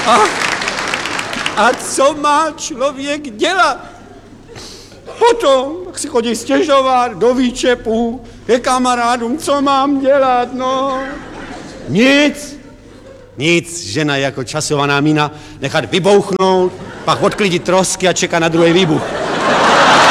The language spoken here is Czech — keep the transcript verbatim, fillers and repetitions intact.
A, a co má člověk dělat? Potom si chodí stěžovat do výčepu, ke kamarádům, co mám dělat, no. Nic. Nic, žena je jako časovaná mína, nechat vybouchnout, pak odklidit trosky a čekat na druhý výbuch.